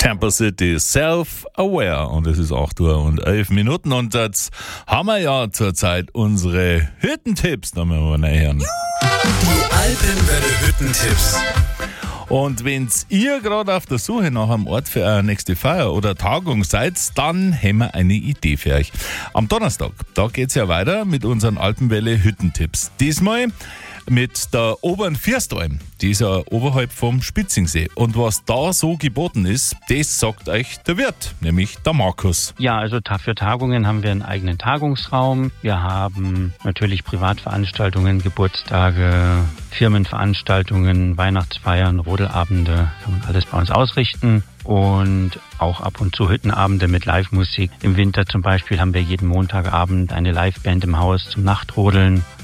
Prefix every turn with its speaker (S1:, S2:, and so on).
S1: Temple City, Self-Aware. Und es ist 8:11 und jetzt haben wir ja zurzeit unsere Hüttentipps. Da müssen wir mal reinhören.
S2: Die Alpenwelle Hüttentipps.
S1: Und wenn's ihr gerade auf der Suche nach einem Ort für eine nächste Feier oder Tagung seid, dann haben wir eine Idee für euch. Am Donnerstag, da geht's ja weiter mit unseren Alpenwelle Hüttentipps. Diesmal mit der Oberen Firstalm, die ist ja oberhalb vom Spitzingsee. Und was da so geboten ist, das sagt euch der Wirt, nämlich der Markus.
S3: Ja, also für Tagungen haben wir einen eigenen Tagungsraum. Wir haben natürlich Privatveranstaltungen, Geburtstage, Firmenveranstaltungen, Weihnachtsfeiern, Rodelabende. Kann man alles bei uns ausrichten. Und auch ab und zu Hüttenabende mit Live-Musik. Im Winter zum Beispiel haben wir jeden Montagabend eine Liveband im Haus zum Nachtrodeln.